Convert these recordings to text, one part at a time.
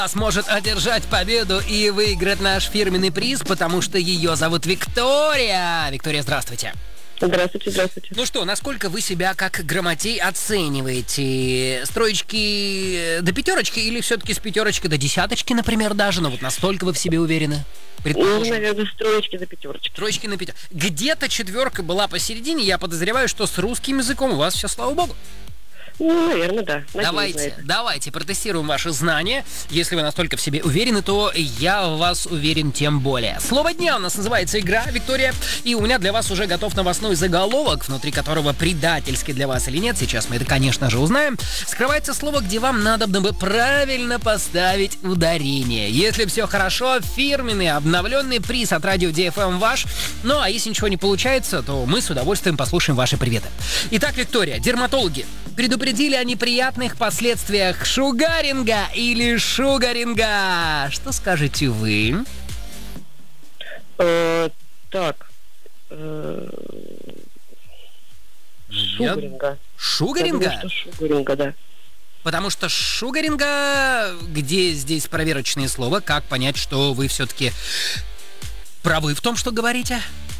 сможет одержать победу и выиграть наш фирменный приз, потому что ее зовут Виктория. Виктория, здравствуйте. Здравствуйте, здравствуйте. Ну что, насколько вы себя как грамотей оцениваете? С троечки до пятерочки или все-таки с пятерочки до десяточки, например, даже? Ну вот настолько вы в себе уверены? Ну, наверное, с троечки до пятерочки. Троечки на пятерочки. Где-то четверка была посередине. Я подозреваю, что с русским языком у вас все, слава богу. Ну, наверное, да. Давайте протестируем ваши знания. Если вы настолько в себе уверены, то я в вас уверен тем более. Слово дня у нас называется «Игра», Виктория. И у меня для вас уже готов новостной заголовок, внутри которого предательский для вас или нет, сейчас мы это, конечно же, узнаем. Скрывается слово, где вам надо бы правильно поставить ударение. Если все хорошо, фирменный обновленный приз от радио DFM ваш. Ну, а если ничего не получается, то мы с удовольствием послушаем ваши приветы. Итак, Виктория, дерматологи предупредили о неприятных последствиях шугаринга или шугаринга. Что скажете вы? Шугаринга. Шугаринга? Я думаю, что шугаринга, да. Потому что шугаринга, где здесь проверочное слово, как понять, что вы все-таки правы в том, что говорите?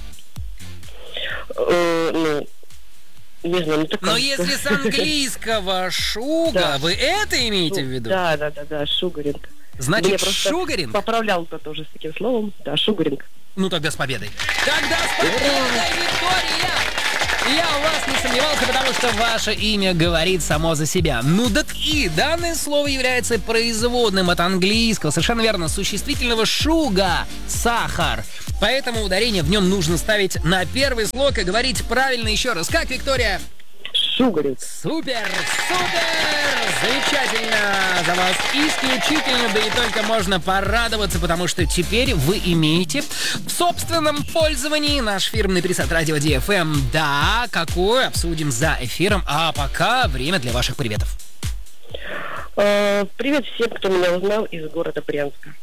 Не знаю, но если с английского шуга, да. Вы это имеете в виду? Да, шугаринг. Значит, шугаринг? Поправлял кто-то уже с таким словом. Да, шугаринг. Ну тогда с победой. Тогда с победой, Виктория! Я у вас не сомневался, потому что ваше имя говорит само за себя. Ну так и данное слово является производным от английского, совершенно верно, существительного шуга, сахар. Поэтому ударение в нем нужно ставить на первый слог и говорить правильно еще раз. Как, Виктория? Шугаринг. Супер! Замечательно за вас, исключительно, да и только можно порадоваться, потому что теперь вы имеете в собственном пользовании наш фирменный приз от радио DFM. Да, какой? Обсудим за эфиром, а пока время для ваших приветов. Привет всем, кто меня узнал из города Брянска.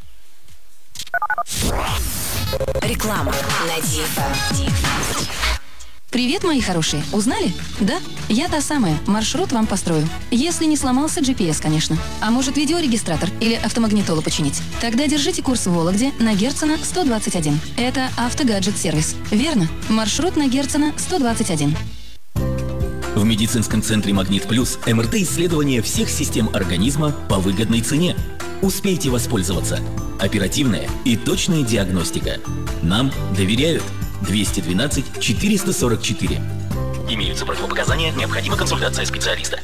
Реклама на DFM. Привет, мои хорошие. Узнали? Да? Я та самая. Маршрут вам построю. Если не сломался GPS, конечно. А может, видеорегистратор или автомагнитолу починить? Тогда держите курс в Вологде на Герцена 121. Это автогаджет-сервис. Верно? Маршрут на Герцена 121. В медицинском центре «Магнит Плюс» МРТ-исследование всех систем организма по выгодной цене. Успейте воспользоваться. Оперативная и точная диагностика. Нам доверяют. 212 444. Имеются противопоказания, необходима консультация специалиста.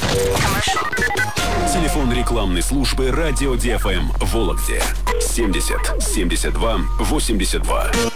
Телефон рекламной службы радио DFM в Вологде 70 72 82.